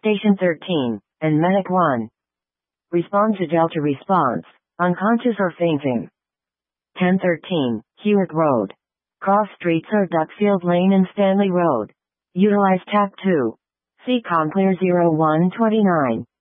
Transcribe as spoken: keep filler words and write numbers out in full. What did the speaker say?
Station thirteen, and Medic one. Respond to Delta response, unconscious or fainting. ten thirteen, Hewitt Road. Cross streets are Duckfield Lane and Stanley Road. Utilize T A C two. C COM clear zero one two nine.